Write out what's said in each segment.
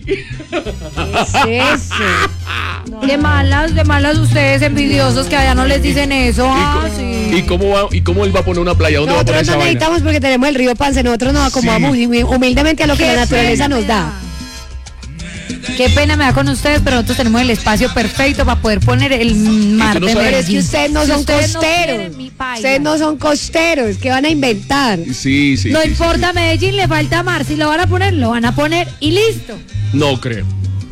¿Qué es eso? No. De malas ustedes envidiosos que allá no les dicen eso. Sí. ¿Y cómo él va a poner una playa? ¿Dónde va a poner Nosotros esa no vaina? necesitamos porque tenemos el río Pance. Nosotros nos acomodamos humildemente a lo que la naturaleza nos da. Qué pena me da con ustedes, pero nosotros tenemos el espacio perfecto para poder poner el mar de Medellín. Pero es que ustedes no son costeros. Ustedes no son costeros. ¿Qué van a inventar? Sí. No importa, Medellín le falta mar. Si lo van a poner, lo van a poner y listo. No creo.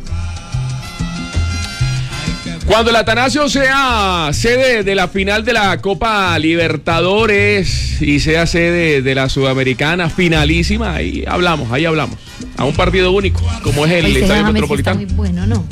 Cuando el Atanasio sea sede de la final de la Copa Libertadores y sea sede de la Sudamericana finalísima, ahí hablamos. A un partido único, como es el Estadio Metropolitano. Está muy bueno, ¿no?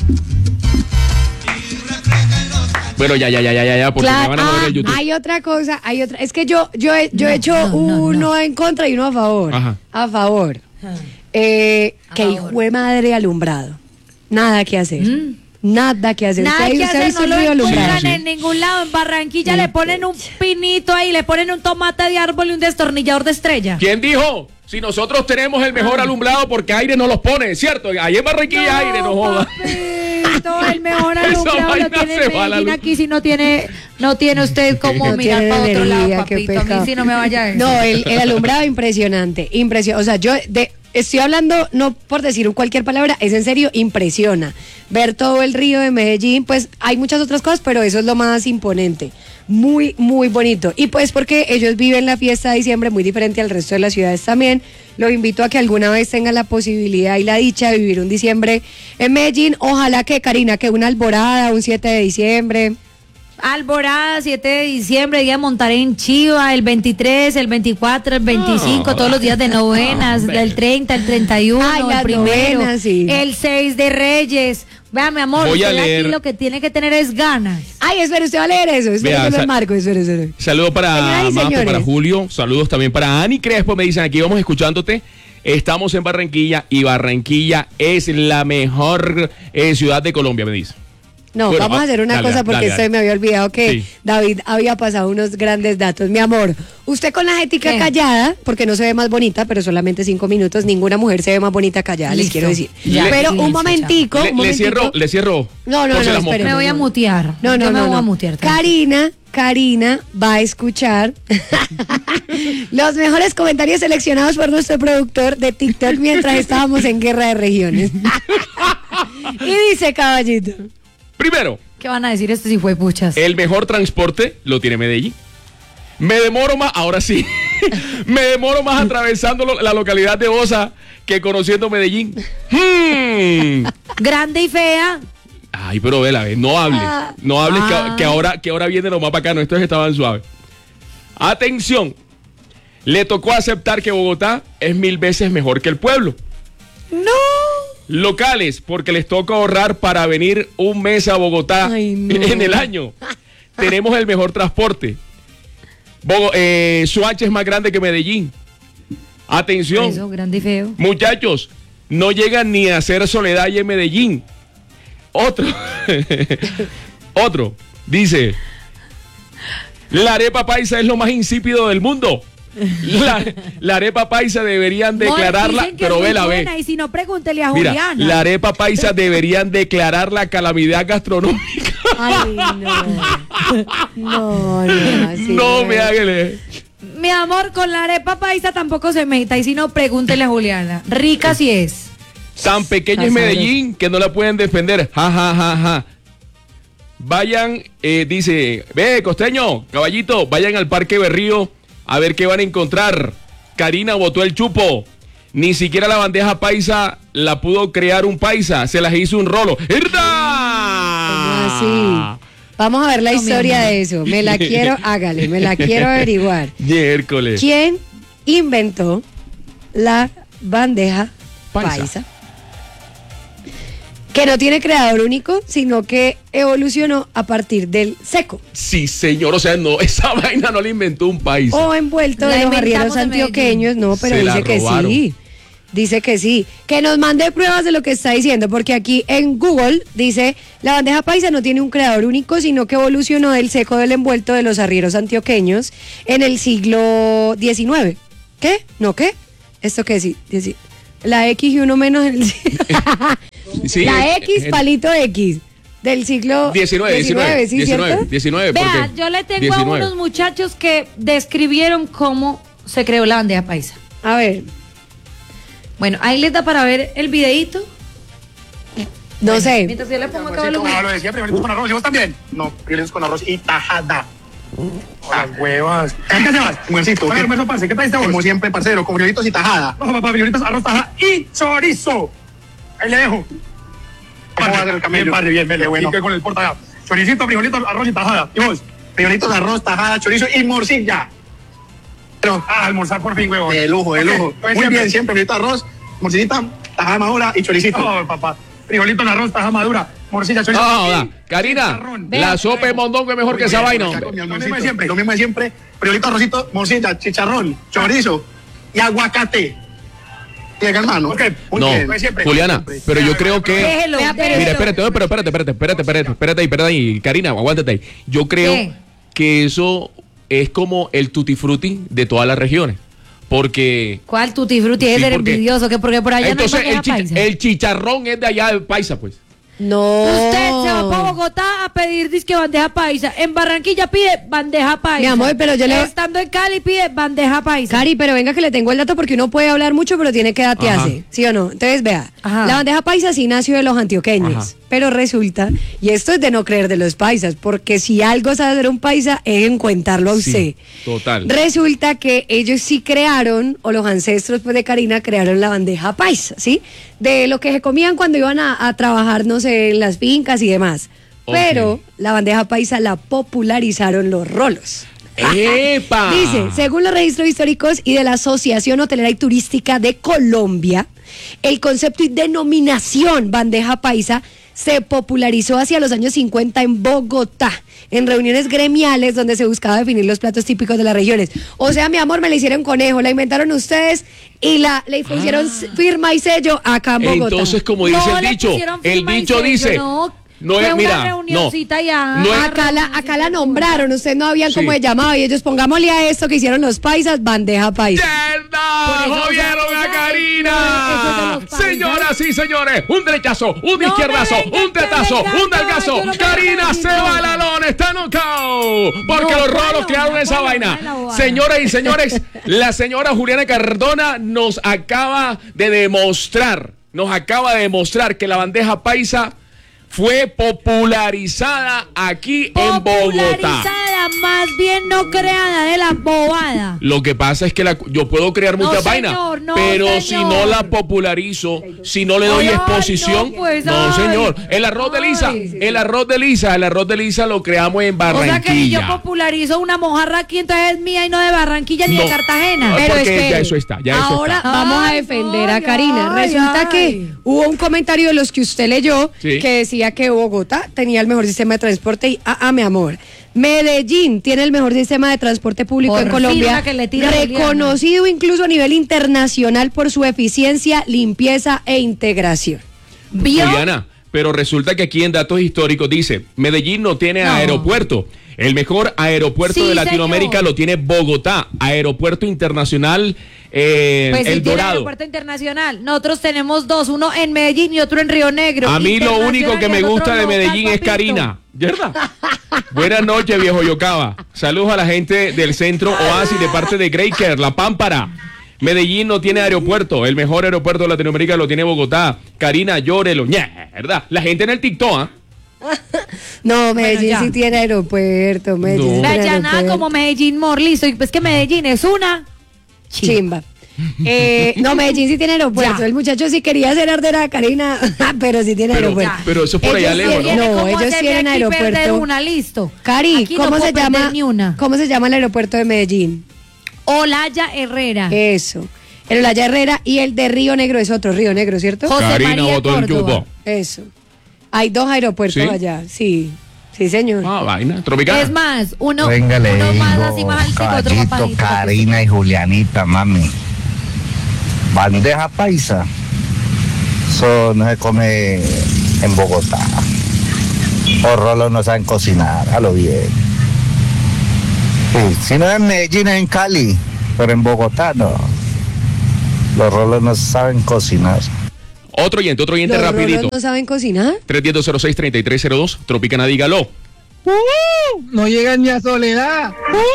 Bueno, ya, porque me van a mover el YouTube. Hay otra cosa, es que yo he hecho uno en contra y uno a favor. Ajá. A favor. Que hijo de madre alumbrado. Nada que hacer. Nada que hacer. Nada que hacer, no lo encuentran Sí. en ningún lado. En Barranquilla le ponen un pinito ahí, le ponen un tomate de árbol y un destornillador de estrella. ¿Quién dijo? Si nosotros tenemos el mejor alumbrado porque aire no los pone, ¿cierto? Ahí en Barranquilla aire no joda. Papito, el mejor alumbrado lo tiene Medellín aquí. Si no tiene usted cómo mirar para otro lado, papito. A mí sí no me vaya a eso. No, el alumbrado impresionante. O sea, estoy hablando, no por decir cualquier palabra, es en serio, impresiona. Ver todo el río de Medellín, pues hay muchas otras cosas, pero eso es lo más imponente. Muy, muy bonito. Y pues porque ellos viven la fiesta de diciembre muy diferente al resto de las ciudades también. Los invito a que alguna vez tengan la posibilidad y la dicha de vivir un diciembre en Medellín. Ojalá que, Karina, que una alborada, un 7 de diciembre... Alborada, 7 de diciembre, día de montar en Chiva, el 23, el 24, el 25, todos los días de novenas, del 30, el 31, el primero, novenas, sí. El 6 de Reyes. Vea, mi amor, Voy a usted leer. aquí lo que tiene que tener es ganas. Ay, espera, usted va a leer eso. Espera, que lo marco, espera. Saludos para Señoras y Mapo, señores. para Julio. Saludos también para Ani Crespo. Me dicen aquí, vamos escuchándote. Estamos en Barranquilla y Barranquilla es la mejor ciudad de Colombia, me dice. No, Bueno, vamos a hacer una cosa porque dale. me había olvidado que Sí. David había pasado unos grandes datos. Mi amor, usted con la jetica ¿Qué? callada, porque no se ve más bonita, pero solamente 5 minutos, ninguna mujer se ve más bonita callada, les Listo. quiero decir. Ya, Pero listo, un momentico, Le cierro. No, Por si las espere. moscas. Me voy a mutear. No, Yo me voy a mutear. Karina va a escuchar los mejores comentarios seleccionados por nuestro productor de TikTok mientras estábamos en Guerra de Regiones. Y dice, caballito. Primero, ¿Qué van a decir si fue puchas? el mejor transporte lo tiene Medellín. Me demoro más, ahora sí, me demoro más atravesando la localidad de Osa que conociendo Medellín. Grande y fea. Ay, pero vela, no hables. No hables que ahora viene lo más bacano. Estos estaban suaves. Atención. Le tocó aceptar que Bogotá es 1000 veces mejor que el pueblo. No. Locales, porque les toca ahorrar para venir un mes a Bogotá en el año. Tenemos el mejor transporte. Soacha es más grande que Medellín. Atención. Eso, grande y feo. Muchachos, no llegan ni a hacer Soledad y en Medellín. Otro, dice, la arepa paisa es lo más insípido del mundo. La arepa paisa deberían declararla, Dicen que pero es muy vela, ve. buena, y si no, pregúntele a Mira, Juliana. la arepa paisa deberían declarar la calamidad gastronómica. Ay, no. Así No es. me hágale. Mi amor, con la arepa paisa tampoco se meta, y si no, pregúntele a Juliana. Rica sí es. Tan pequeño es Medellín que no la pueden defender. Ja. Vayan, dice, ve, costeño, caballito, vayan al Parque Berrío a ver qué van a encontrar. Karina botó el chupo. Ni siquiera la bandeja paisa la pudo crear un paisa. Se las hizo un rolo. ¡Verdad! ¿Cómo así? Vamos a ver la historia de eso. Me la quiero averiguar. Miércoles. ¿Quién inventó la bandeja paisa? Que no tiene creador único, sino que evolucionó a partir del seco. Sí, señor. O sea, no, esa vaina no la inventó un paisa. O envuelto La de los inventamos arrieros en antioqueños, no, pero Se la dice que robaron. sí. Dice que sí. Que nos mande pruebas de lo que está diciendo, porque aquí en Google dice, la bandeja paisa no tiene un creador único, sino que evolucionó del seco del envuelto de los arrieros antioqueños en el siglo XIX. ¿Qué? ¿No qué? ¿Esto qué es? La X y uno menos en el Sí, la X, palito X. Del siglo 19, ¿sí, cierto? 19, Vea, porque yo le tengo 19. a unos muchachos que describieron cómo se creó la bandeja paisa. A ver, Bueno, ahí les da para ver el videíto. no sé. Mientras yo le pongo acá Como volumen. lo decía, frijolitos con arroz, ¿y vos también? No, frijolitos con arroz y tajada. Las huevas. ¿Qué se vas? Muercito. ¿Qué almuerzo, parce? ¿Qué trajiste vos? Como siempre, parcero, con frijolitos y tajada. No, papá, frijolitos, arroz, tajada y chorizo. Ahí le dejo. ¿Cómo va a ser el camello? Bien, padre, bien, bien, bueno. Y que con el porta choricito, frijolitos, arroz y tajada. ¿Y vos? Frijolitos, arroz, tajada, chorizo y morcilla. Pero, almorzar por fin, huevón. De lujo, de lujo. Muy bien, siempre frijolitos, arroz, morcillita, tajada madura y choricito. No, papá. Frijolitos, arroz, tajada madura, morcilla, chorizo. No, Karina, la sopa de mondongo es mejor que esa vaina, hombre. Lo mismo de siempre. Frijolito, arrocito, morcilla, chicharrón, chorizo y aguacate. Llega, hermano. No, Juliana, pero yo creo que... Déjelo, Vea, pero- Mira, espérate, no, pero espérate ahí, Karina, aguántate ahí. Yo creo ¿Qué? que eso es como el tutti frutti de todas las regiones. Porque ¿Cuál tutti frutti? Es Sí, ser porque- envidioso, que porque por allá entonces no hay bandeja paisa. el chicharrón es de allá de Paisa, pues. No. Usted se va para Bogotá a pedir disque bandeja paisa. En Barranquilla pide bandeja paisa. Mi amor, pero yo le- Estando en Cali pide bandeja paisa. Cari, pero venga que le tengo el dato porque uno puede hablar mucho, pero tiene que datearse, ¿sí o no? Entonces, vea, Ajá. la bandeja paisa sí nació de los antioqueños, Ajá. pero resulta, y esto es de no creer de los paisas, porque si algo sabe hacer un paisa es en contarlo a Sí, usted. total. Resulta que ellos sí crearon, o los ancestros pues, de Karina crearon la bandeja paisa, ¿sí? De lo que se comían cuando iban a trabajar, no sé, en las fincas y demás. Ok. Pero la bandeja paisa la popularizaron los rolos. ¡Epa! Dice, según los registros históricos y de la Asociación Hotelera y Turística de Colombia, el concepto y denominación bandeja paisa se popularizó hacia los años 50 en Bogotá, en reuniones gremiales donde se buscaba definir los platos típicos de las regiones. O sea, mi amor, me la hicieron conejo, la inventaron ustedes y le pusieron firma y sello acá en Bogotá. Entonces, como dice No el le dicho, pusieron el firma y dicho sello, dice... no. es, Fue mira, una reunioncita ya. no es- Acá la nombraron, ustedes no habían Sí. como de llamado y ellos pongámosle a esto que hicieron los paisas, bandeja paisa. ¡Yerda! Por eso, ¡Jodieron o sea, a eso Karina! de los paisas. Señoras y señores, un derechazo, un No izquierdazo, me vengan, un tetazo, me vengan, un dalgazo. yo no me Karina vengan, se no. va la lona, está nocao. Porque No, los ¿cuál rolos crearon lona? esa ¿Cuál vaina. lona es la bobada? Señoras y señores, la señora Juliana Cardona nos acaba de demostrar que la bandeja paisa fue popularizada aquí en Bogotá. Popularizada, más bien no creada de la bobada. Lo que pasa es que yo puedo crear No, muchas vainas, señor, no, pero señor. si no la popularizo, si no le doy Ay, exposición, no, pues, no, ay. señor. El arroz de Lisa, Ay, sí, sí. el arroz de Lisa lo creamos en O sea Barranquilla. que si yo popularizo una mojarra aquí, entonces es mía y no de Barranquilla ni No. de Cartagena. Ah, Pero porque espere, ya eso está, ya eso ahora está. vamos a Ay, defender a ay, Karina. ay, Resulta ay. que hubo un comentario de los que usted leyó Sí. que decía que Bogotá tenía el mejor sistema de transporte y, mi amor, Medellín tiene el mejor sistema de transporte público Por en fin Colombia, una que le tira a reconocido incluso a nivel internacional por su eficiencia, limpieza e integración. ¿Vio? Juliana, pero resulta que aquí en datos históricos dice, Medellín no tiene No. aeropuerto. El mejor aeropuerto Sí, de Latinoamérica señor. lo tiene Bogotá, aeropuerto internacional Pues sí El tiene Dorado. aeropuerto internacional. Nosotros tenemos dos, uno en Medellín y otro en Río Negro. A mí lo único que me Internacional y el gusta otro de local, Medellín es papito. Karina. ¿Verdad? Buenas noches, viejo Yocaba. Saludos a la gente del centro Oasis de parte de Graker, La Pámpara. Medellín no tiene aeropuerto. El mejor aeropuerto de Latinoamérica lo tiene Bogotá. Karina, llórelo. ¿Verdad? La gente en el TikTok, ¿ah? No, Medellín ya. sí tiene aeropuerto, Medellín No. sí Vea, tiene ya nada aeropuerto. como Medellín Mor, listo. Y pues que Medellín es una Chimba. No, Medellín sí tiene aeropuerto. Ya. El muchacho sí quería ser ardera Karina, pero sí tiene Pero- aeropuerto. pero eso por allá Ellos lejos, tienen- ¿no? No, ellos tienen Perder aeropuerto. una, listo. Cari, Aquí no ¿cómo puedo se perder llama? ni una. ¿Cómo se llama el aeropuerto de Medellín? Olaya Herrera. Eso. El Olaya Herrera y el de Río Negro es otro Río Negro, ¿cierto? José Karina María botó el Córdoba. yugo. Eso. Hay dos aeropuertos ¿Sí? allá, sí. Sí, señor. Ah, vaina. Tropicana. Es más, uno, Venga, le uno digo, más así más alto y otro más Caballito, bajito. Karina y Julianita, mami. Bandeja paisa. Eso no se come en Bogotá. Los rolos no saben cocinar, a lo bien. Sí, si no es en Medellín, es en Cali, pero en Bogotá no. Los rolos no saben cocinar. Otro oyente ¿Los rapidito. rolos no saben cocinar? 310-06-3302. Tropicana, dígalo. No llegan ni a Soledad.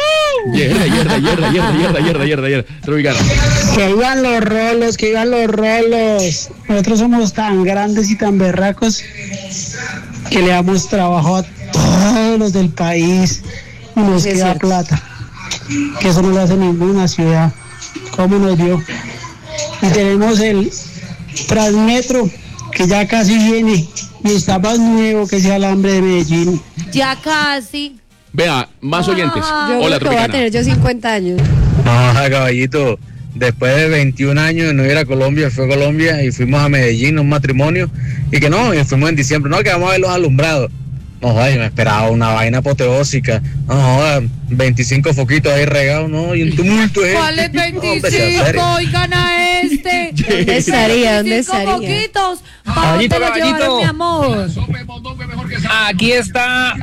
Yerda. Tropicana. Que iban los rolos, que iban los rolos. Nosotros somos tan grandes y tan berracos que le damos trabajo a todos los del país y nos Sí, es queda cierto. plata. Que eso no lo hace ninguna ciudad. ¿Cómo nos dio? Y tenemos el Transmetro, que ya casi viene, y está más nuevo que ese alambre de Medellín. Ya casi. Vea, más oyentes. Yo Hola, creo que voy a Tropicana. tener yo 50 años. No, caballito, después de 21 años de no ir a Colombia, fui a Colombia y fuimos a Medellín a un matrimonio y que no, y fuimos en diciembre, no, que vamos a ver los alumbrados. No, joder, me esperaba una vaina apoteósica, no, joder, 25 foquitos ahí regados, no, y un tumulto. ¿Cuál es 25? Oigan a este. ¿Dónde estaría? ¿Dónde 25 estaría? poquitos. ¿Para dónde lo llevaron, mi amor? Aquí está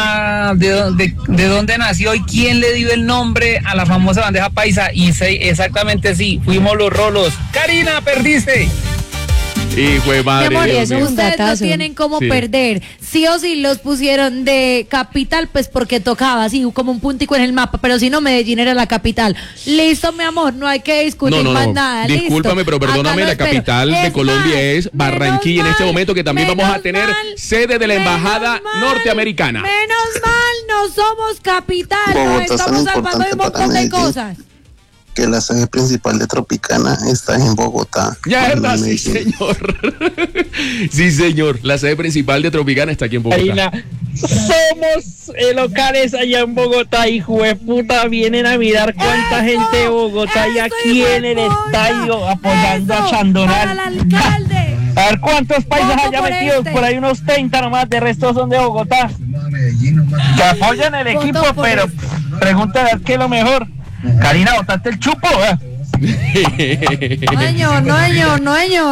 de dónde nació y quién le dio el nombre a la famosa bandeja paisa. Y exactamente sí, fuimos los rolos. Karina, perdiste. Hijo de Mi madre. amor, Dios mío. ustedes no datazo. tienen cómo Sí. perder. Sí o sí los pusieron de capital, pues porque tocaba así como un puntico en el mapa, pero si no, Medellín era la capital. Listo, mi amor, no hay que discutir No. más nada. Discúlpame, listo. pero perdóname, Acá lo la espero. capital de Es Colombia más, es Barranquilla en menos este mal, momento, que también vamos a menos tener mal, sede de la embajada menos mal, norteamericana. Menos mal, no somos capital, Bogotá nos es tan estamos salvando de un importante montón para de Medellín cosas. que la sede principal de Tropicana está en Bogotá. Ya, no en verdad, sí, Medellín. señor. Sí, señor. La sede principal de Tropicana está aquí en Bogotá. Karina, somos locales allá en Bogotá, hijo de puta, vienen a mirar cuánta gente de Bogotá hay aquí en el estadio apoyando a Chandonal. Para el alcalde. A ver cuántos paisas Voto allá por metidos, este. por ahí unos 30 nomás, de resto son de Bogotá. Que apoyan el Voto equipo, por pero este. pregunta a ver qué es lo mejor. Karina, ¿botaste el chupo? No, señor, no, señor, no, señor.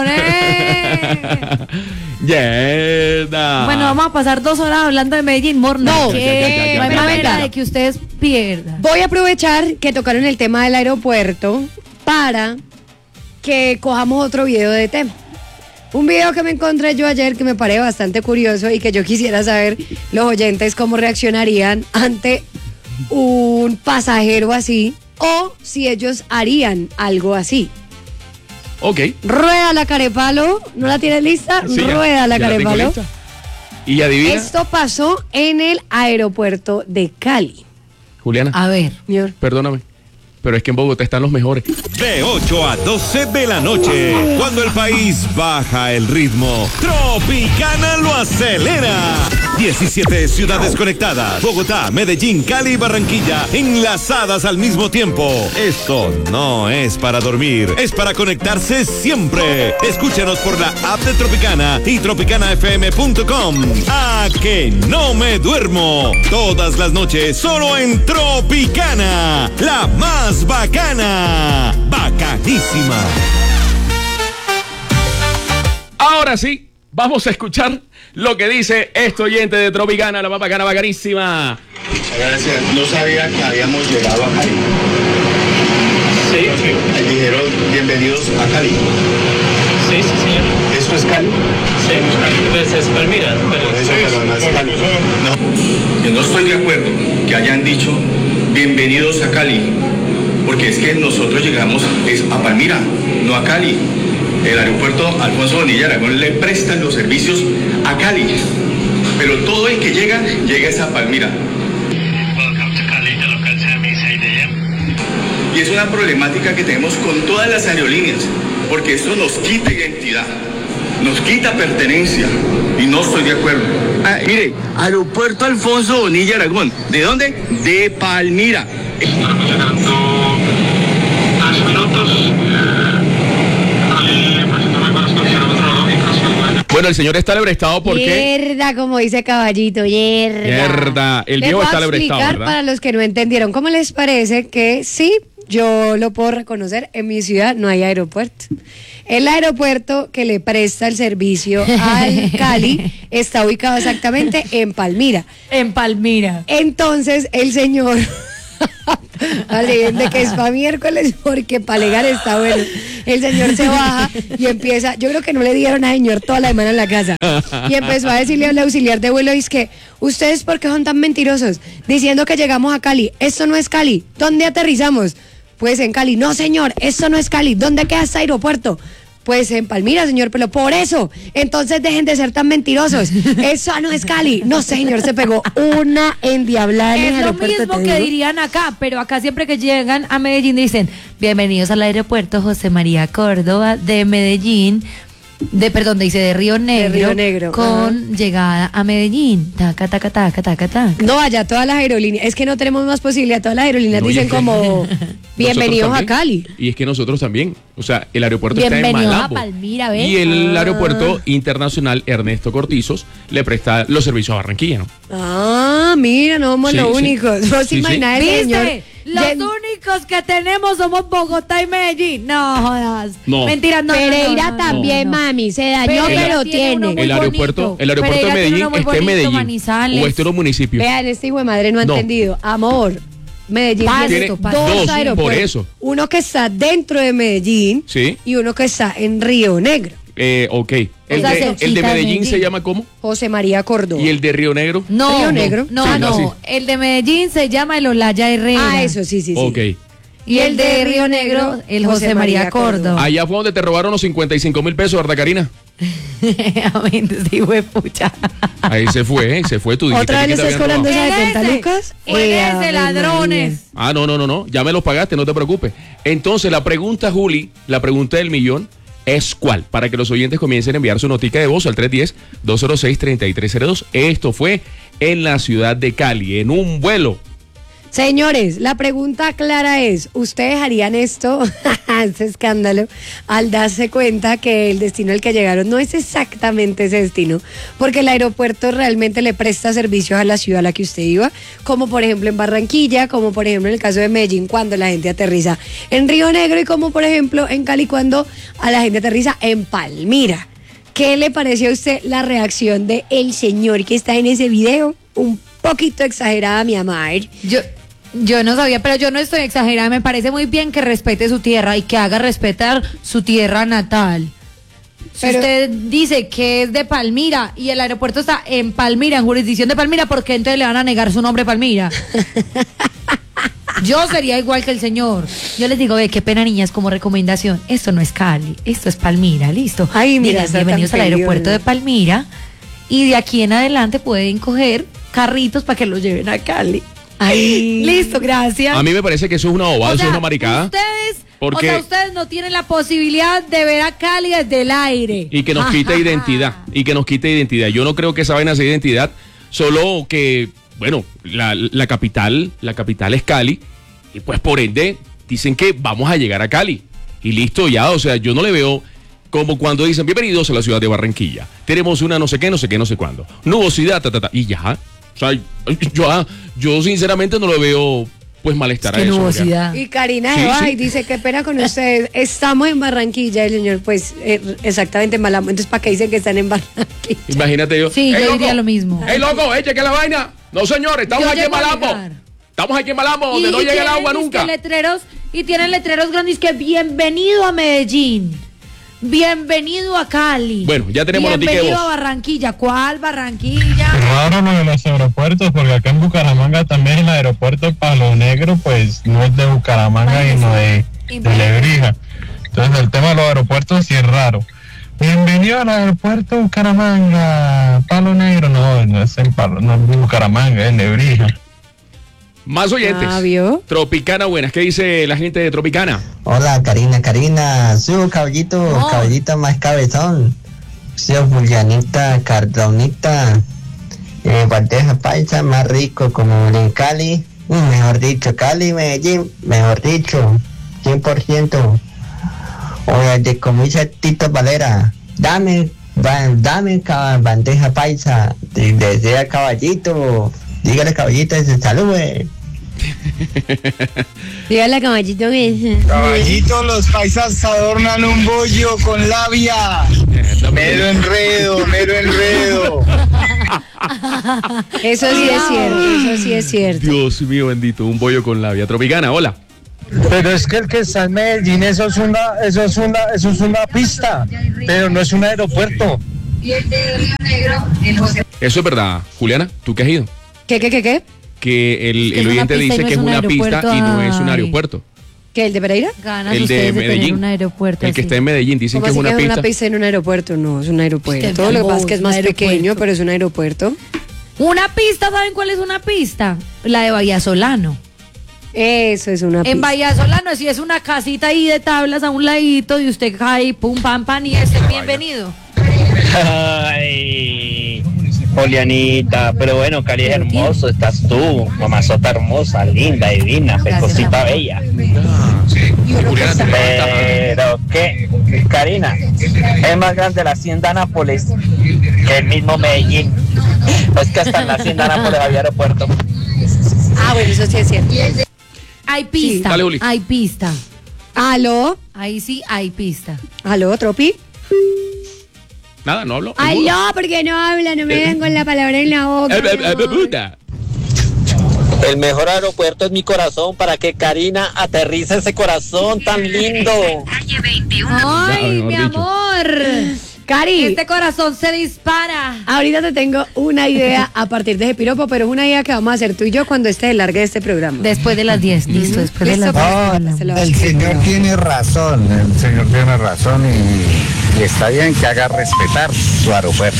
Yerda. Bueno, vamos a pasar 2 horas hablando de Medellín, Morna. No, que no hay pero manera venga. de que ustedes pierdan. Voy a aprovechar que tocaron el tema del aeropuerto para que cojamos otro video de tema. Un video que me encontré yo ayer que me parece bastante curioso y que yo quisiera saber los oyentes cómo reaccionarían ante un pasajero así o si ellos harían algo así. Ok. Rueda la carepalo, ¿no la tienes lista? Sí, ya, Rueda la ya tengo carepalo. lista. Y adivina, Esto pasó en el aeropuerto de Cali. Juliana, A ver. Señor. perdóname, pero es que en Bogotá están los mejores. De 8 a 12 de la noche, cuando el país baja el ritmo, Tropicana lo acelera. 17 ciudades conectadas, Bogotá, Medellín, Cali y Barranquilla, enlazadas al mismo tiempo. Esto no es para dormir, es para conectarse siempre. Escúchanos por la app de Tropicana y tropicanafm.com. ¡A que no me duermo! Todas las noches, solo en Tropicana, la más bacana. Bacanísima. Ahora sí, vamos a escuchar lo que dice este oyente de Tropicana, la más bacana, bacanísima. Gracias. No sabía que habíamos llegado a Cali. Sí. Dijeron bienvenidos a Cali. Sí, señor. ¿Eso es Cali? Sí, pues es Palmira, Por eso, pero no es Cali. No. Yo no estoy de acuerdo que hayan dicho bienvenidos a Cali, porque es que nosotros llegamos es a Palmira, no a Cali. El aeropuerto Alfonso Bonilla Aragón le prestan los servicios a Cali, pero todo el que llega es a Palmira. Y es una problemática que tenemos con todas las aerolíneas, porque esto nos quita identidad, nos quita pertenencia, y no estoy de acuerdo. Mire, Aeropuerto Alfonso Bonilla Aragón, ¿de dónde? De Palmira. Estamos llegando 3 minutos. Bueno, el señor está alebrestado porque... Yerda, como dice Caballito, yerda. Yerda. El Les viejo voy está a alebrestado, explicar ¿verdad? para los que no entendieron. ¿Cómo les parece que sí, yo lo puedo reconocer, en mi ciudad no hay aeropuerto? El aeropuerto que le presta el servicio al Cali está ubicado exactamente en Palmira. En Palmira. Entonces, el señor... Vale, de que es para miércoles porque para alegar está bueno. El señor se baja y empieza, yo creo que no le dieron a señor toda la semana en la casa. Y empezó a decirle al auxiliar de vuelo, es que, ¿ustedes por qué son tan mentirosos? Diciendo que llegamos a Cali. Esto no es Cali. ¿Dónde aterrizamos? Pues en Cali. No, señor, esto no es Cali. ¿Dónde queda este aeropuerto? Pues en Palmira, señor, pero por eso. Entonces dejen de ser tan mentirosos. Eso no es Cali. No, señor, se pegó una endiablada en el Es lo aeropuerto. mismo que dirían acá, pero acá siempre que llegan a Medellín dicen, bienvenidos al aeropuerto José María Córdoba de Medellín, dice de Río Negro, con llegada a Medellín. Taca, taca, taca, taca, taca. No, allá todas las aerolíneas, es que no tenemos más posibilidad, todas las aerolíneas No, y dicen es que como bienvenidos a también. Cali. Y es que nosotros también. O sea, el aeropuerto está en Bienvenidos a Malambo. Palmira, ¿ves? Y el aeropuerto internacional Ernesto Cortizos le presta los servicios a Barranquilla, ¿no? Ah, mira, no somos Sí, los sí. únicos. Vos Sí, imaginás el señor. ¿Viste? Los únicos que tenemos somos Bogotá y Medellín. No jodas. No. Mentira, no. Pereira también, no. mami, se dañó, Pereira pero tiene uno tiene. muy El aeropuerto bonito. de Pereira tiene Medellín uno muy está en bonito, Medellín. Manizales. O este era un municipio. Vean, este hijo de madre no ha No. entendido. Amor, Medellín Pasto, tiene pasto. dos Dos, aeropuertos. por eso. Uno que está dentro de Medellín Sí. y uno que está en Río Negro. Ok. El sea, de cerquita Medellín de Medellín. se llama ¿cómo? José María Córdoba. ¿Y el de Río Negro? No, Río Negro. No, Sí, no. así. El de Medellín se llama el Olaya Herrera. Ah, eso, sí, sí, sí. Ok. Y el de Río Negro, el José María Córdoba. Allá fue donde te robaron los 55,000 pesos, ¿verdad, Karina? Amén, sí, fue pucha. Ahí se fue. Tú dijiste ¿Otra vez que le te estás habían cobrando robado. esa de 70 ese, lucas? fue ese, Ave ladrones. Ah, no. Ya me los pagaste, no te preocupes. Entonces, la pregunta, Juli, la pregunta del millón es ¿cuál? Para que los oyentes comiencen a enviar su notica de voz al 310-206-3302. Esto fue en la ciudad de Cali, en un vuelo. Señores, la pregunta clara es, ¿ustedes harían esto, este escándalo, al darse cuenta que el destino al que llegaron no es exactamente ese destino? Porque el aeropuerto realmente le presta servicios a la ciudad a la que usted iba, como por ejemplo en Barranquilla, como por ejemplo en el caso de Medellín cuando la gente aterriza en Río Negro y como por ejemplo en Cali cuando a la gente aterriza en Palmira. ¿Qué le pareció a usted la reacción de el señor que está en ese video? Un poquito exagerada, mi amor. Yo no sabía, pero yo no estoy exagerada. Me parece muy bien que respete su tierra y que haga respetar su tierra natal. Si Pero- usted dice que es de Palmira y el aeropuerto está en Palmira, en jurisdicción de Palmira, ¿por qué entonces le van a negar su nombre Palmira? Yo sería igual que el señor. Yo les digo, ve, qué pena, niñas, como recomendación. Esto no es Cali, esto es Palmira, listo. Ay, mira, Niñas, está bienvenidos tan al aeropuerto peleona. de Palmira. Y de aquí en adelante pueden coger carritos para que los lleven a Cali. Ay. Listo, gracias. A mí me parece que eso es una bobada, eso es una maricada. Ustedes no tienen la posibilidad de ver a Cali desde el aire. Y que nos quite identidad. Yo no creo que esa vaina sea identidad, solo que, bueno, la capital es Cali, y pues por ende dicen que vamos a llegar a Cali. Y listo, ya, o sea, yo no le veo como cuando dicen bienvenidos a la ciudad de Barranquilla. Tenemos una no sé qué, no sé cuándo. Nubosidad, y ya. O sea, yo sinceramente no lo veo pues malestar a eso. Oiga. Y Karina Sí, se va sí. y dice, qué pena con ustedes, estamos en Barranquilla, el señor, pues, exactamente en Malambo, entonces, ¿para qué dicen que están en Barranquilla? Imagínate yo. Sí, ¡Ey, yo loco! diría lo mismo. ¡Ey, loco! ¡Eche la vaina! No, señor, estamos Yo aquí en llego a Malambo. llegar. Estamos aquí en Malambo, donde no llega el tienen agua dizque nunca. Tienen letreros grandes que bienvenido a Medellín. Bienvenido a Cali. Bueno, ya tenemos noticia de Bienvenido voz. a Barranquilla. ¿Cuál Barranquilla? Raro lo de los aeropuertos, porque acá en Bucaramanga también el aeropuerto Palo Negro, pues no es de Bucaramanga, sino de Lebrija. Entonces el tema de los aeropuertos sí es raro. Bienvenido al aeropuerto Bucaramanga, Palo Negro, no es en no es Bucaramanga, es Lebrija. Más oyentes. Ah, ¿vio? Tropicana, buenas. ¿Qué dice la gente de Tropicana? Hola, Karina, su caballito más cabezón. Soy Julianita, Cardonita, bandeja paisa más rico como en Cali, mejor dicho, Cali, Medellín, mejor dicho, 100%. Oye, de comida Tito Valera, dame bandeja paisa, desea caballito, dígale caballito, se salude. Dígale, caballito, que... Caballito, los paisas adornan un bollo con labia. Mero enredo. Eso sí es cierto, eso sí es cierto. Dios mío bendito, un bollo con labia. Tropicana, hola. Pero es que el que está en Medellín, eso es una pista, pero no es un aeropuerto. Eso es verdad. Juliana, ¿tú qué has ido? ¿Qué? Que el es una oyente pista y dice no que es es un una pista aeropuerto. y no es un Ay. aeropuerto. ¿Qué, el de Pereira? Ganas El de ustedes de tener Medellín. un aeropuerto El que así. está en Medellín dicen que ¿Cómo es así una que es pista. una pista en un aeropuerto? No, es un aeropuerto. Usted Lo que pasa es que es un más aeropuerto. pequeño, pero es un aeropuerto. Una pista, ¿saben cuál es una pista? La de Bahía Solano. Eso es una pista. En Bahía Solano, si es una casita ahí de tablas a un ladito y usted cae, pum, pam, pam, y es bienvenido. Ay, Julianita, pero bueno, Cali es hermoso, estás tú, mamazota hermosa, linda, divina, pecosita bella. Pero qué, Karina, es más grande la hacienda Nápoles que el mismo Medellín. Es que hasta en la hacienda Nápoles había aeropuerto. Ah, bueno, eso sí es cierto. Hay pista, Dale, Juli. hay pista. ¿Aló? Ahí sí hay pista. ¿Aló, Tropi? Nada, no hablo. ¿Aló? ¿Por qué no habla? No me den con la palabra en la boca. Puta. El mejor aeropuerto es mi corazón, para que Karina aterrice ese corazón tan lindo. Ay, mejor mi dicho. amor. Cari, Este corazón se dispara. ahorita te tengo una idea a partir de ese piropo, pero es una idea que vamos a hacer tú y yo cuando esté el largue de este programa. Después de las 10, listo, después de Listo, las 10. pues, se lo voy a El escribir. señor tiene razón, y está bien que haga respetar su aeropuerto.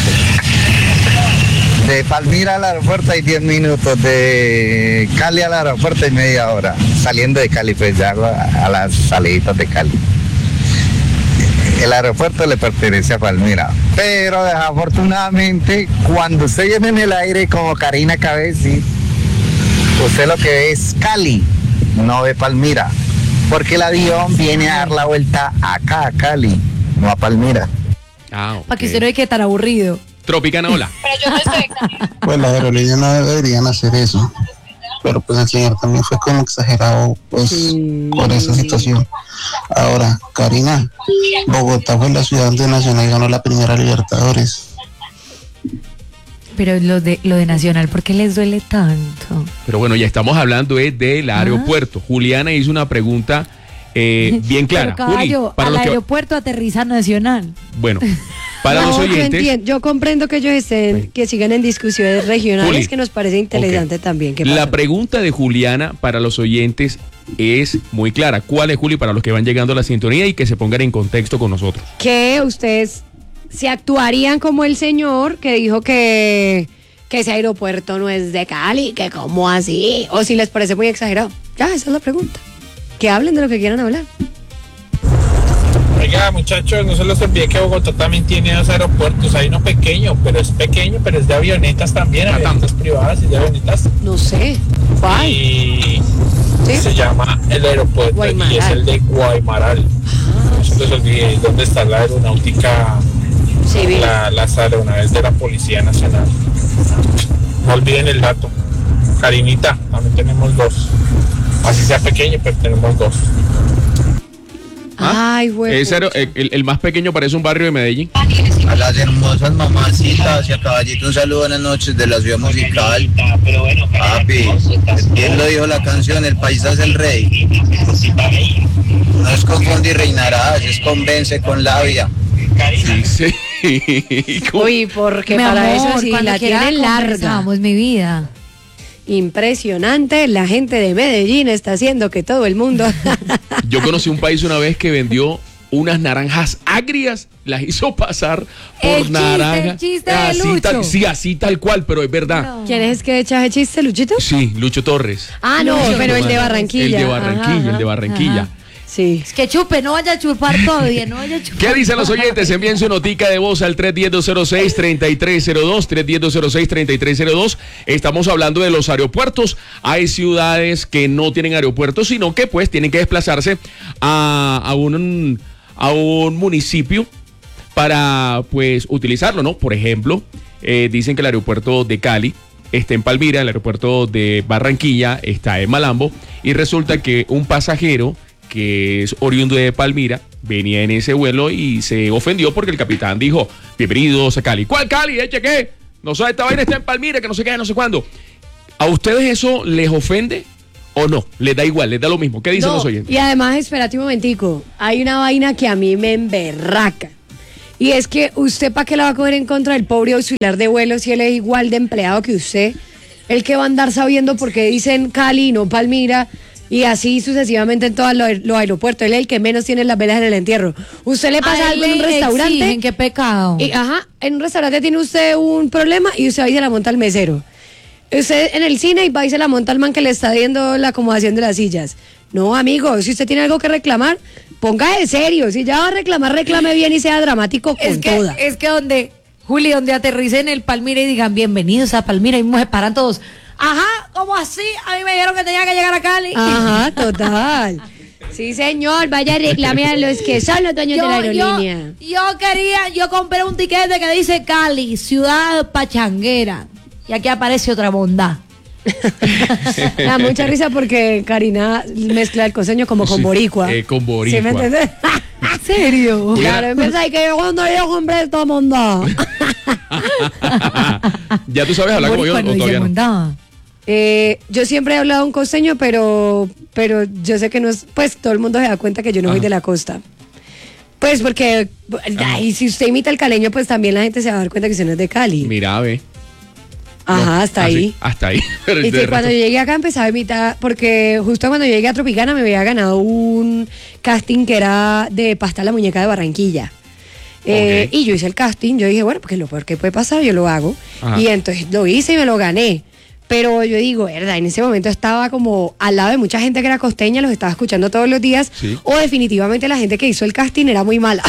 De Palmira al aeropuerto hay 10 minutos, de Cali al aeropuerto hay media hora, saliendo de Cali, pues ya a las saliditas de Cali. El aeropuerto le pertenece a Palmira, pero desafortunadamente cuando usted viene en el aire como Karina Cabezi, usted lo que ve es Cali, no ve Palmira, porque el avión viene a dar la vuelta acá a Cali, no a Palmira. Ah, Para que usted no hay que tan aburrido. Tropicana, hola. Pues las aerolíneas no deberían hacer eso. Pero pues el señor también fue como exagerado pues por esa situación. Ahora, Karina, Bogotá fue la ciudad donde Nacional ganó la primera Libertadores. Pero lo de Nacional, ¿por qué les duele tanto? Pero bueno, ya estamos hablando del aeropuerto. Juliana hizo una pregunta bien clara. Pero caballo, Juli, para al los que- aeropuerto aterriza Nacional. Bueno, para los No, yo oyentes. entiendo, yo comprendo que ellos estén, que sigan en discusiones regionales, Juli, que nos parece interesante también. ¿Qué La pasa? pregunta de Juliana para los oyentes es muy clara. ¿Cuál es, Juli, para los que van llegando a la sintonía y que se pongan en contexto con nosotros? Que ustedes se actuarían como el señor que dijo que ese aeropuerto no es de Cali, que como así, o si les parece muy exagerado. Ya, esa es la pregunta. Que hablen de lo que quieran hablar. Oiga, muchachos, no se los olvide que Bogotá también tiene dos aeropuertos. Hay uno pequeño, pero es de avionetas también, avionetas privadas y de avionetas. No sé. ¿Cuál? Y se llama el aeropuerto Guaymaral. y es el de Guaymaral. No se les olvide dónde está la aeronáutica, Civil. las aeronaves de la Policía Nacional. No olviden el dato. Karinita, también tenemos dos. Así sea pequeño, pero tenemos dos. Ay, güey. Ese el más pequeño parece un barrio de Medellín. A las hermosas mamacitas y a Caballito un saludo, buenas noches de la ciudad musical. Papi, ¿quién lo dijo la canción? El país es el rey. No es confundir y reinarás, es convence con labia. Sí. Uy, porque Mi para amor, eso sí cuando la quiera tienen larga. conversamos, mi vida. Impresionante, la gente de Medellín está haciendo que todo el mundo... Yo conocí un país una vez que vendió unas naranjas agrias, las hizo pasar por naranja. el chiste de así Lucho. sí, así tal cual, pero es verdad. ¿Quién es que echa ese chiste, Luchito? Sí, Lucho Torres. Ah, no, pero el de Barranquilla. El de Barranquilla, el de Barranquilla. Ajá. Sí. Es que chupe, no vaya a chupar todo bien, no vaya a chupar. ¿Qué dicen los oyentes? Envíen su notica de voz al 310-206-3302, 310-206-3302. Estamos hablando de los aeropuertos. Hay ciudades que no tienen aeropuertos, sino que pues tienen que desplazarse a un municipio para pues utilizarlo, ¿no? Por ejemplo, dicen que el aeropuerto de Cali está en Palmira, el aeropuerto de Barranquilla está en Malambo, y resulta que un pasajero que es oriundo de Palmira venía en ese vuelo y se ofendió porque el capitán dijo: bienvenidos a Cali. ¿Cuál Cali? ¿Eche qué? No sabe, esta vaina está en Palmira, que no sé qué, no sé cuándo. ¿A ustedes eso les ofende o no? ¿Les da igual, les da lo mismo? ¿Qué dicen los oyentes? Y además, espérate un momentico, hay una vaina que a mí me emberraca. Y es que usted, ¿para qué la va a coger en contra del pobre auxiliar de vuelo si él es igual de empleado que usted? El que va a andar sabiendo por qué dicen Cali y no Palmira, y así sucesivamente en todos los aeropuertos. Él es el que menos tiene las velas en el entierro. Usted le pasa algo en un restaurante. ¿En qué pecado? Y, en un restaurante tiene usted un problema y usted va y se la monta al mesero. Usted en el cine y va y se la monta al man que le está viendo la acomodación de las sillas. No, amigo, si usted tiene algo que reclamar, ponga de serio. Si ya va a reclamar, reclame bien y sea dramático con toda. Es que donde aterricen en el Palmira y digan bienvenidos a Palmira y me paran todos. Ajá, ¿cómo así? A mí me dijeron que tenía que llegar a Cali. Ajá, total. Sí, señor, vaya reclame a los que son los dueños de la aerolínea. Yo compré un tiquete que dice Cali, ciudad pachanguera. Y aquí aparece otra bondad. Me da mucha risa porque Karina mezcla el costeño como con boricua. Con boricua. ¿Sí me entiendes? ¿En serio? Claro, piensa que cuando yo compré esta bondad. ¿Ya tú sabes hablar como yo o todavía no? Yo siempre he hablado un costeño, pero yo sé que no es, pues todo el mundo se da cuenta que yo no soy de la costa. Pues porque, si usted imita el caleño, pues también la gente se va a dar cuenta que usted no es de Cali. Mira, ve. Ajá, hasta ahí. Sí, hasta ahí. Y que cuando yo llegué acá empezaba a imitar, porque justo cuando yo llegué a Tropicana me había ganado un casting que era de Pasta la Muñeca de Barranquilla. Y yo hice el casting, yo dije, bueno, porque lo peor que puede pasar, yo lo hago. Ajá. Y entonces lo hice y me lo gané. Pero yo digo, verdad, en ese momento estaba como al lado de mucha gente que era costeña, los estaba escuchando todos los días, sí. O definitivamente la gente que hizo el casting era muy mala.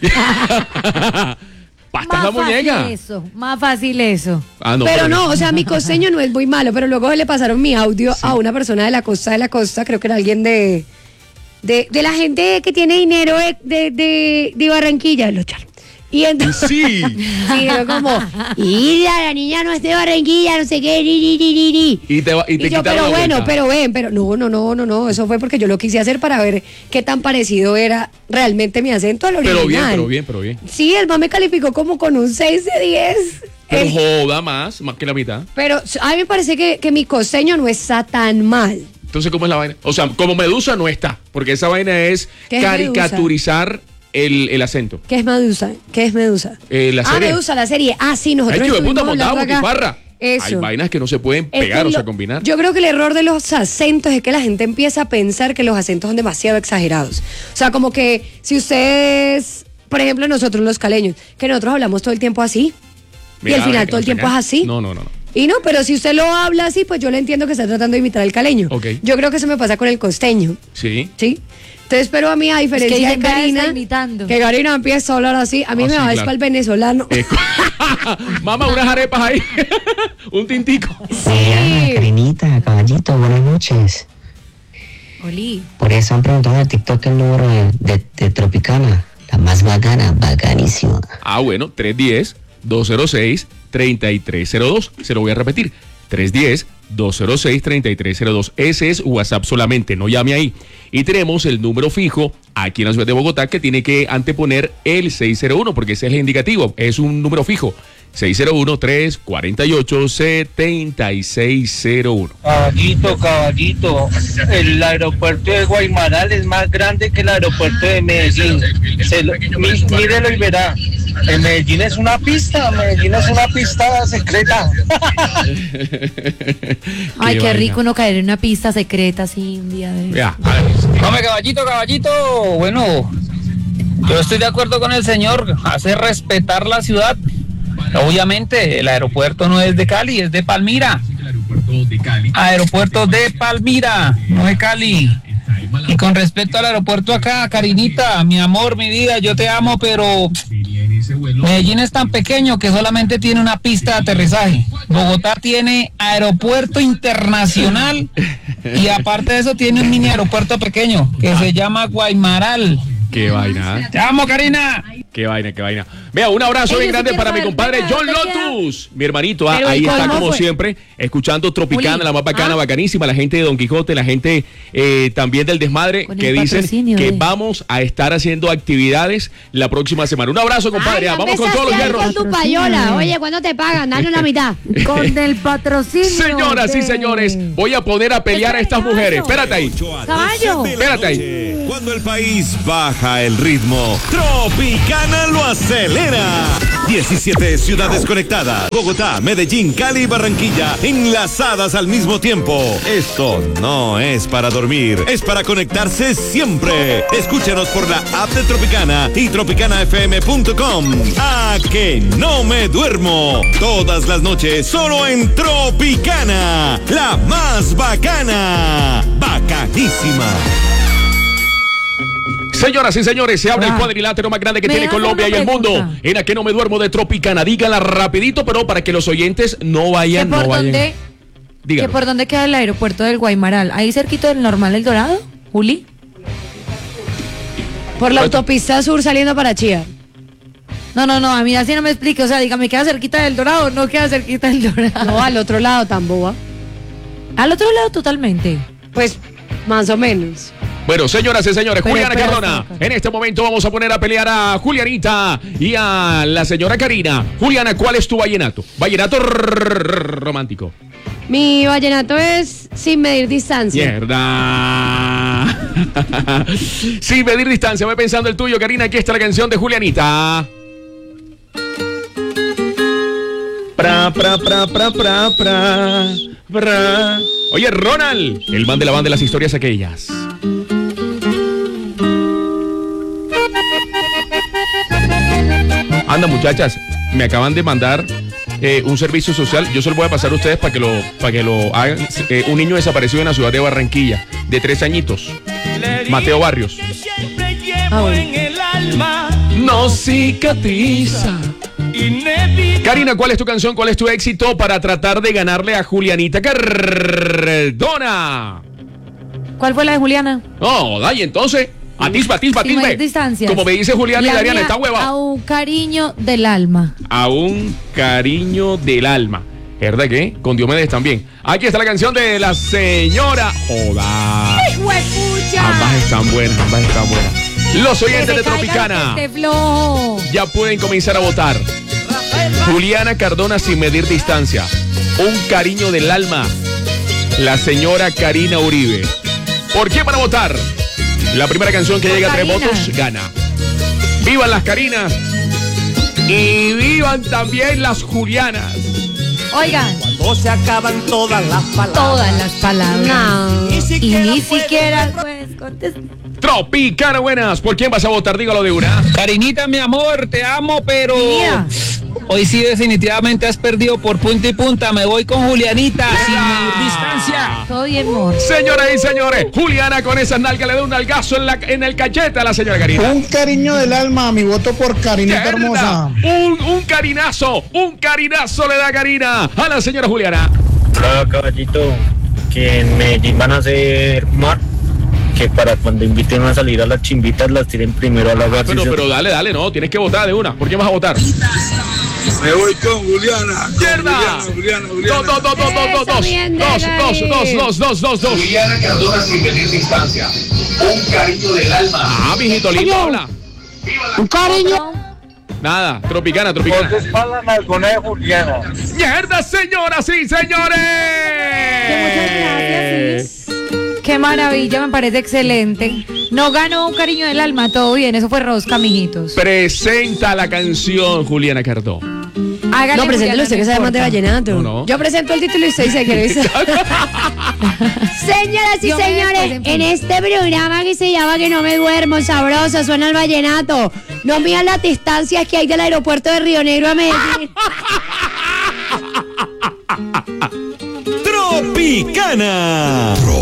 Pasta la muñeca. Más fácil eso. No, pero no, o sea, mi costeño no es muy malo, pero luego le pasaron mi audio a una persona de la costa, creo que era alguien de la gente que tiene dinero de Barranquilla, los charros. Y entonces, sí, era como, y la niña no es de Barranquilla, no sé qué, y yo, pero bueno, pero no, eso fue porque yo lo quise hacer para ver qué tan parecido era realmente mi acento al original. Pero bien. Sí, el man me calificó como con un 6 de 10. Pero joda más que la mitad. Pero a mí me parece que mi costeño no está tan mal. Entonces, ¿cómo es la vaina? O sea, como Medusa no está, porque esa vaina es caricaturizar el acento. ¿Qué es Medusa? La serie. Medusa, la serie. Sí, nosotros estuvimos hablando acá. Eso. Hay vainas que no se pueden pegar, o sea, combinar. Yo creo que el error de los acentos es que la gente empieza a pensar que los acentos son demasiado exagerados. O sea, como que si ustedes, por ejemplo, nosotros los caleños, que nosotros hablamos todo el tiempo así, y al final todo el tiempo es así. No. Y no, pero si usted lo habla así, pues yo le entiendo que está tratando de imitar al caleño. Okay. Yo creo que eso me pasa con el costeño. Sí. Entonces, pero a mí, a diferencia de Karina, que Karina empieza a hablar así, a mí me va para el venezolano. Mamá, unas arepas ahí. Un tintico. Sí. Karinita, caballito, buenas noches. Oli. Por eso han preguntado en el TikTok el número de Tropicana. La más bacana, bacanísima. Bueno, 310-206-3302. Se lo voy a repetir. 310-206-3302. Ese es WhatsApp solamente, no llame ahí. Y tenemos el número fijo aquí en la ciudad de Bogotá que tiene que anteponer el 601 porque ese es el indicativo, es un número fijo. 601-348-7601. Caballito, el aeropuerto de Guaymaral es más grande que el aeropuerto de Medellín. Mírelo y verá. En Medellín es una pista secreta. Ay, qué rico uno caer en una pista secreta así un día de... Hombre, caballito, bueno, yo estoy de acuerdo con el señor, hace respetar la ciudad. Obviamente, el aeropuerto no es de Cali, es de Palmira. Aeropuerto de Palmira, no de Cali. Y con respecto al aeropuerto acá, Karinita, mi amor, mi vida, yo te amo, pero Medellín es tan pequeño que solamente tiene una pista de aterrizaje. Bogotá tiene aeropuerto internacional y aparte de eso tiene un mini aeropuerto pequeño que se llama Guaymaral. Qué vaina. Te amo, Karina. Qué vaina, qué vaina. Vea, un abrazo bien grande para mi compadre John Lotus, mi hermanito. Ahí está como siempre, escuchando Tropicana, la más bacana, bacanísima. La gente de Don Quijote, la gente también del Desmadre, que dicen que vamos a estar haciendo actividades la próxima semana. Un abrazo, compadre. Vamos con todos los hierros. Con tu payola. Oye, ¿cuándo te pagan? Dale la mitad. Con el patrocinio. Señoras y señores, voy a poner a pelear a estas mujeres. Espérate ahí. Caballo. Espérate ahí. Cuando el país baja el ritmo, Tropicana lo acelera. 17 ciudades conectadas. Bogotá, Medellín, Cali y Barranquilla enlazadas al mismo tiempo. Esto no es para dormir, es para conectarse siempre. Escúchanos por la app de Tropicana y tropicanafm.com. ¡A que no me duermo! Todas las noches solo en Tropicana, la más bacana. Bacanísima. Señoras y señores, se abre el cuadrilátero más grande que tiene Colombia y el mundo. En A que no me duermo de Tropicana. Díganla rapidito, pero para que los oyentes no vayan. ¿Que por dónde queda el aeropuerto del Guaymaral? ¿Ahí cerquito del Normal El Dorado, Juli? Por la autopista sur saliendo para Chía. No, a mí así no me explique. O sea, dígame, ¿queda cerquita del Dorado o no queda cerquita del Dorado? No, al otro lado, tan boba. Al otro lado totalmente. Pues, más o menos. Bueno, señoras y señores, Juliana Cardona. En este momento vamos a poner a pelear a Julianita y a la señora Karina. Juliana, ¿cuál es tu vallenato? Vallenato romántico. Mi vallenato es Sin medir distancia. Mierda. Sin medir distancia. Voy pensando el tuyo, Karina. Aquí está la canción de Julianita. Pra. Oye, Ronald, el man de la banda de las historias aquellas. Anda, muchachas, me acaban de mandar un servicio social. Yo se lo voy a pasar a ustedes para que lo hagan. Un niño desaparecido en la ciudad de Barranquilla, de 3 añitos. Mateo Barrios. No cicatriza. Karina, ¿cuál es tu canción? ¿Cuál es tu éxito para tratar de ganarle a Julianita Cardona? ¿Cuál fue la de Juliana? No, dale, entonces. Atisba. Distancias. Como me dice Juliana y Dariana, está hueva. A un cariño del alma. A un cariño del alma. ¿Verdad que? Con Diomedes también. Aquí está la canción de la señora. ¡Joda! Ambas están buenas. Los oyentes de Tropicana ya pueden comenzar a votar. Juliana Cardona, Sin medir distancia. Un cariño del alma. La señora Karina Uribe. ¿Por qué van a votar? La primera canción que llega a 3 votos gana. ¡Vivan las Karinas! Y vivan también las Julianas. Oigan. Cuando se acaban todas las palabras. No. Y ni siquiera puedes contestar. Tropicana, buenas. ¿Por quién vas a votar? Dígalo de una. Karinita, mi amor, te amo, pero hoy sí definitivamente has perdido por punta y punta. Me voy con Julianita, sin medir distancia. Todo bien, amor. Señoras y señores, Juliana con esas nalgas le da un nalgazo en el cachete a la señora Karina. Un cariño del alma, mi voto por Karinita hermosa. Un carinazo le da Karina a la señora Juliana. Hola, caballito, que en Medellín van a hacer mar, que para cuando inviten a salir a las chimbitas las tiren primero a la hogar. Pero dale, no, tienes que votar de una. ¿Por qué vas a votar? Me voy con Juliana. ¡Mierda! Juliana. Dos. Juliana Cardona, Sin medir distancia. Un cariño del alma. Ah, mijito lindo, habla. Un cariño. Nada, Tropicana. Entonces pagan alguna de Juliana. ¡Mierda, señoras y señores! Muchas gracias. Qué maravilla, me parece excelente. No ganó un cariño del alma, todo bien, eso fue rosca, mijitos. Presenta la canción, Juliana Cardona. Hágale, no, preséntelo usted que sabe más de vallenato. No. Yo presento el título y usted dice que lo hizo. Señoras y señores, en este programa que se llama Que no me duermo, sabroso, suena el vallenato. No miran las distancias que hay del aeropuerto de Río Negro a Medellín. Tropicana.